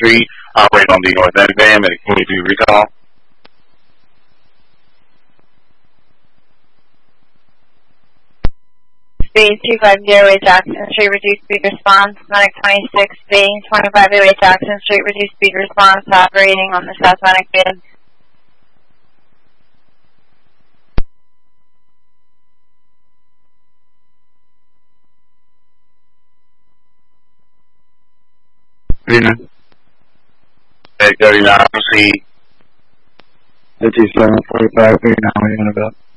Street, operating on the North End van, and can you do recall? Speed 250 Jackson Street, reduced speed response. Medic 26, speeding 2508 Jackson Street, reduced speed response, operating on the South Medic van. Medic 39, proceed. 5745, 39, what are you on about?